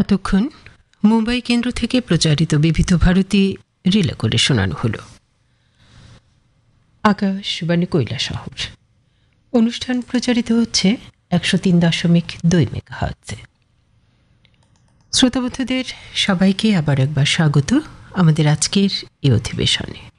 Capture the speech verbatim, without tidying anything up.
এতক্ষণ মুম্বাই কেন্দ্র থেকে প্রচারিত বিবিধ ভারতী রিলে করে শোনানো হলো। আকাশবাণী কৈলাসহর। অনুষ্ঠান প্রচারিত হচ্ছে একশো তিন দশমিক দুই মেগাহার্টজে। শ্রোতাবন্ধুদের সবাইকে আবার একবার স্বাগত আমাদের আজকের এই অধিবেশনে।